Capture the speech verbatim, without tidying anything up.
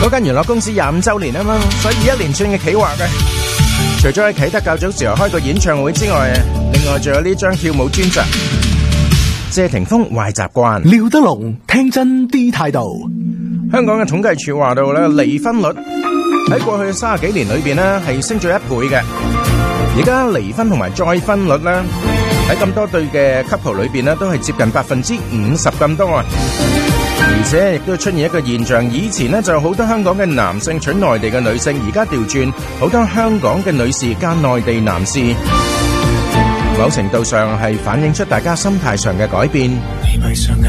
嗰間娛樂公司廿五周年啊嘛，所以一連串嘅企劃嘅。除咗喺啟德較早時候開個演唱會之外，另外仲有呢張跳舞專輯。謝霆鋒壞習慣， 廖德龍聽真啲態度。 香港嘅統計處話到咧，離婚率喺過去三十幾年裏邊咧係升咗一倍嘅。而家離婚同埋再婚率咧喺咁多對嘅 couple 裏邊咧都係接近百分之五十咁多啊！而且亦都出現一個現象，以前咧就好多香港嘅男性娶內地嘅女性，而家調轉好多香港嘅女士加內地男士，某程度上係反映出大家心態上嘅改變。